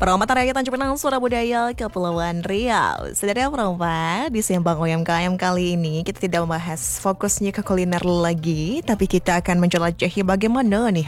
Peromatan Rakyat Tanjung Pinang, Surabaya, Kepulauan Riau. Saudara perompa, di Sembang UMKM kali ini kita tidak membahas fokusnya ke kuliner lagi, tapi kita akan menjelajahi bagaimana nih